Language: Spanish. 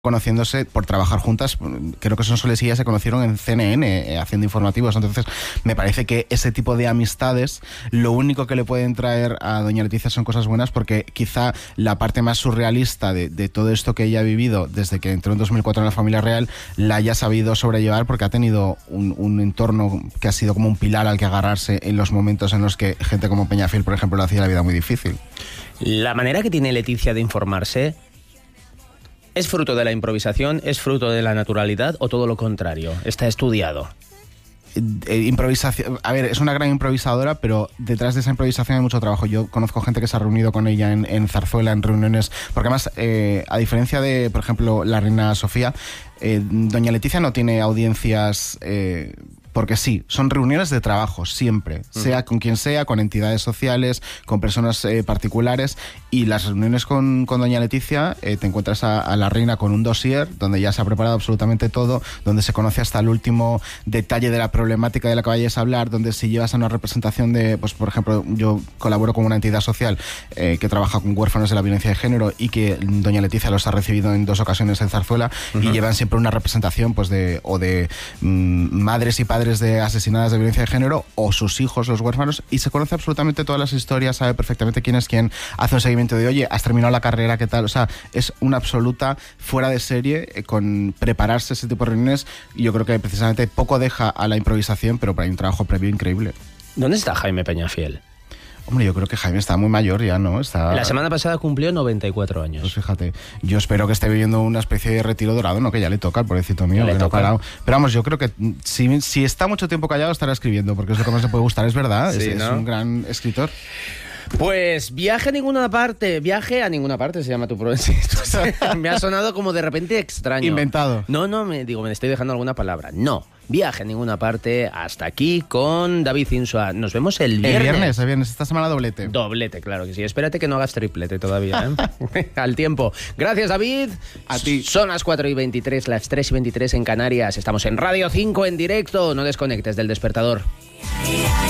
conociéndose por trabajar juntas. Creo que son soles y ella se conocieron en CNN haciendo informativos. Entonces me parece que ese tipo de amistades lo único que le pueden traer a doña Leticia son cosas buenas, porque quizá la parte más surrealista de todo esto que ella ha vivido desde que entró en 2004 en la familia real la haya sabido sobrellevar, porque ha tenido un entorno que ha sido como un pilar al que agarrarse en los momentos en los que gente como Peñafiel, por ejemplo, le hacía la vida muy difícil. La manera que tiene Leticia de informarse, ¿es fruto de la improvisación, es fruto de la naturalidad o todo lo contrario? ¿Está estudiado? Improvisación. A ver, es una gran improvisadora, pero detrás de esa improvisación hay mucho trabajo. Yo conozco gente que se ha reunido con ella en Zarzuela, en reuniones, porque además, a diferencia de, por ejemplo, la reina Sofía, doña Leticia no tiene audiencias... porque sí, son reuniones de trabajo siempre, sea con quien sea, con entidades sociales, con personas particulares, y las reuniones con doña Leticia, te encuentras a la reina con un dossier donde ya se ha preparado absolutamente todo, donde se conoce hasta el último detalle de la problemática de la que vayas a hablar, donde si llevas a una representación de, pues por ejemplo, yo colaboro con una entidad social que trabaja con huérfanos de la violencia de género, y que doña Leticia los ha recibido en 2 ocasiones en Zarzuela, y llevan siempre una representación pues de madres y padres de asesinadas de violencia de género, o sus hijos, los huérfanos, y se conoce absolutamente todas las historias, sabe perfectamente quién es quién, hace un seguimiento de, oye, has terminado la carrera, ¿qué tal? O sea, es una absoluta fuera de serie con prepararse ese tipo de reuniones, y yo creo que precisamente poco deja a la improvisación, pero hay un trabajo previo increíble. ¿Dónde está Jaime Peñafiel? Hombre, yo creo que Jaime está muy mayor ya, ¿no? La semana pasada cumplió 94 años. Pues fíjate, yo espero que esté viviendo una especie de retiro dorado, ¿no? Que ya le toca, al pobrecito mío. Le toca. No, pero vamos, yo creo que si está mucho tiempo callado estará escribiendo, porque es lo que más le puede gustar, es verdad. Sí, es un gran escritor. Pues viaje a ninguna parte se llama tu programa. Me ha sonado como de repente extraño. Inventado. No, me estoy dejando alguna palabra. No, viaje a ninguna parte. Hasta aquí con David Insua. Nos vemos el viernes. El viernes, esta semana doblete. Doblete, claro que sí. Espérate que no hagas triplete todavía, ¿eh? Al tiempo. Gracias, David. A ti. Son las 4:23, las 3:23 en Canarias. Estamos en Radio 5 en directo. No desconectes del despertador.